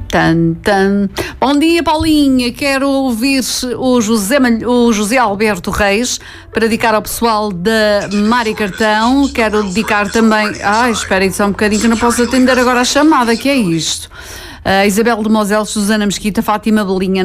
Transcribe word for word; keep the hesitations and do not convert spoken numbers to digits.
Tan, tan. Bom dia, Paulinha. Quero ouvir o José, o José Alberto Reis para dedicar ao pessoal da Mária Cartão. Quero dedicar também... Ai, esperem só um bocadinho que eu não posso atender agora a chamada. Que é isto? Uh, Isabel de Mosel, Susana Mesquita, Fátima Belinha,